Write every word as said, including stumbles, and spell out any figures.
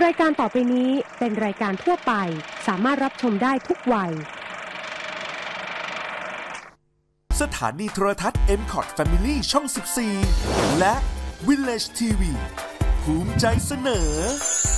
ายการต่อไปนี้เป็นรายการทั่วไปสามารถรับชมได้ทุกวัยสถานีโทรทัศน์ เอ็ม คอท Family ช่อง สิบสี่ และ Village ที วี ภูมิใจเสนอ